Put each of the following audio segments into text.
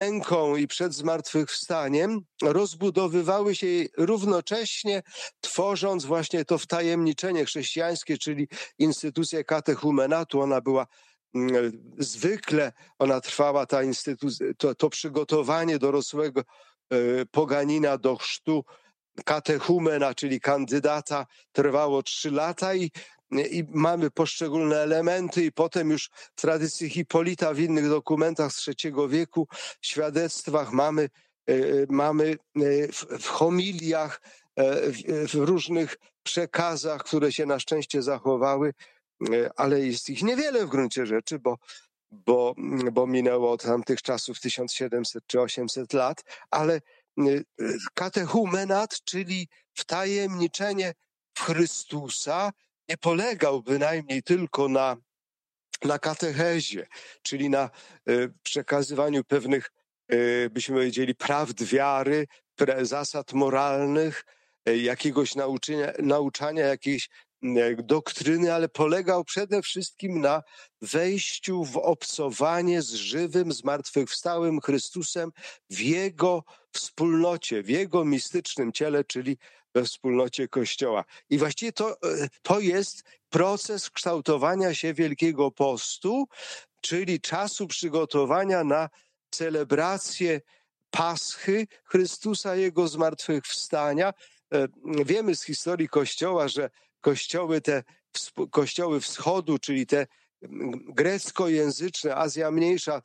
męką i przed zmartwychwstaniem, rozbudowywały się równocześnie, tworząc właśnie to wtajemniczenie chrześcijańskie, czyli instytucję katechumenatu. Ona trwała, ta instytucja, to przygotowanie dorosłego poganina do chrztu, katechumena, czyli kandydata, trwało 3 lata i mamy poszczególne elementy i potem już w tradycji Hipolita, w innych dokumentach z III wieku, świadectwach mamy w homiliach, w różnych przekazach, które się na szczęście zachowały, ale jest ich niewiele w gruncie rzeczy, bo minęło od tamtych czasów 1700 czy 800 lat, ale katechumenat, czyli wtajemniczenie w Chrystusa, nie polegał bynajmniej tylko na katechezie, czyli na przekazywaniu pewnych, byśmy powiedzieli, prawd wiary, zasad moralnych, jakiegoś nauczania jakiejś doktryny, ale polegał przede wszystkim na wejściu w obcowanie z żywym, zmartwychwstałym Chrystusem w Jego wspólnocie, w Jego mistycznym ciele, czyli we wspólnocie Kościoła. I właściwie to jest proces kształtowania się Wielkiego Postu, czyli czasu przygotowania na celebrację Paschy Chrystusa, Jego zmartwychwstania. Wiemy z historii Kościoła, że kościoły wschodu, czyli te greckojęzyczne, Azja Mniejsza,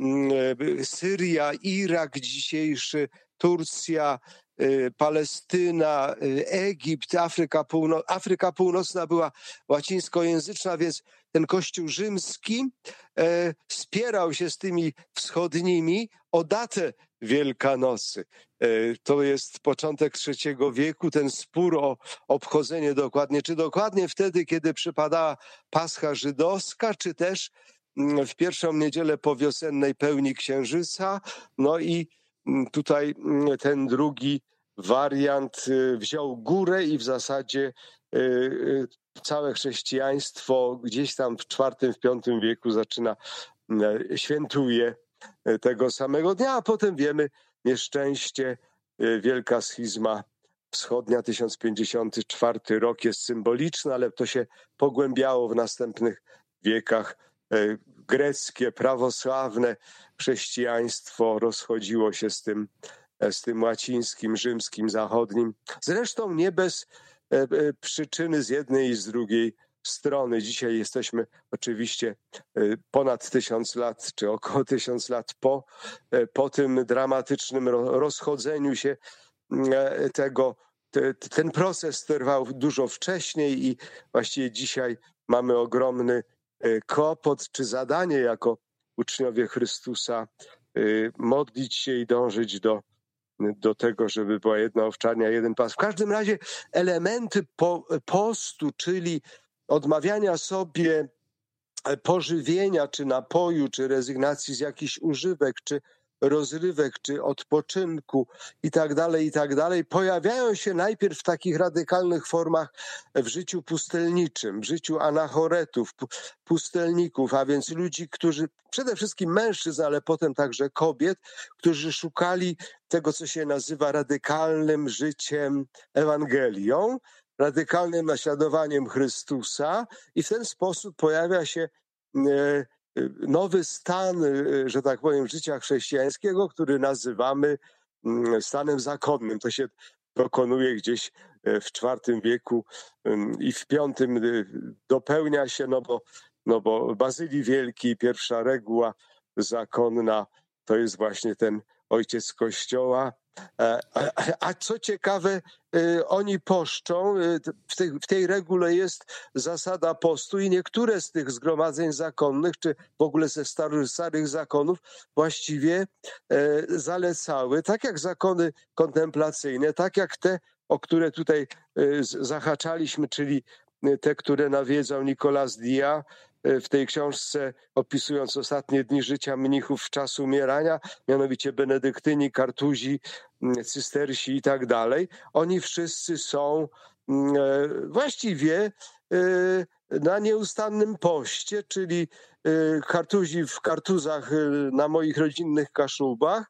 Syria, Irak dzisiejszy, Turcja, Palestyna, Egipt, Afryka Północna była łacińskojęzyczna, więc ten Kościół rzymski spierał się z tymi wschodnimi o datę Wielkanocy. To jest początek III wieku, ten spór o obchodzenie dokładnie, czy dokładnie wtedy, kiedy przypadała Pascha żydowska, czy też w pierwszą niedzielę po wiosennej pełni księżyca. No i tutaj ten drugi wariant wziął górę i w zasadzie całe chrześcijaństwo gdzieś tam w IV-V wieku świętuje tego samego dnia, a potem wiemy nieszczęście, wielka schizma wschodnia, 1054 rok jest symboliczny, ale to się pogłębiało w następnych wiekach. Greckie, prawosławne chrześcijaństwo rozchodziło się z tym łacińskim, rzymskim, zachodnim. Zresztą nie bez przyczyny z jednej i z drugiej strony. Dzisiaj jesteśmy oczywiście ponad 1000 lat, czy około 1000 lat po tym dramatycznym rozchodzeniu się tego. Ten proces trwał dużo wcześniej i właściwie dzisiaj mamy ogromny kłopot czy zadanie jako uczniowie Chrystusa modlić się i dążyć do tego, żeby była jedna owczarnia, jeden pas. W każdym razie elementy postu, czyli odmawiania sobie pożywienia, czy napoju, czy rezygnacji z jakichś używek, czy rozrywek, czy odpoczynku i tak dalej, pojawiają się najpierw w takich radykalnych formach w życiu pustelniczym, w życiu anachoretów, pustelników, a więc ludzi, którzy, przede wszystkim mężczyzn, ale potem także kobiet, którzy szukali tego, co się nazywa radykalnym życiem Ewangelią, radykalnym naśladowaniem Chrystusa i w ten sposób pojawia się nowy stan, że tak powiem, życia chrześcijańskiego, który nazywamy stanem zakonnym. To się dokonuje gdzieś w IV wieku i w V dopełnia się, no bo Bazylii Wielki, pierwsza reguła zakonna, to jest właśnie ten ojciec Kościoła. A co ciekawe, oni poszczą, w tej regule jest zasada postu i niektóre z tych zgromadzeń zakonnych, czy w ogóle ze starych zakonów właściwie zalecały, tak jak zakony kontemplacyjne, tak jak te, o które tutaj zahaczaliśmy, czyli te, które nawiedzał Nicolas Dia w tej książce opisując ostatnie dni życia mnichów w czas umierania, mianowicie benedyktyni, kartuzi, cystersi i tak dalej. Oni wszyscy są właściwie na nieustannym poście, czyli kartuzi w kartuzach na moich rodzinnych Kaszubach,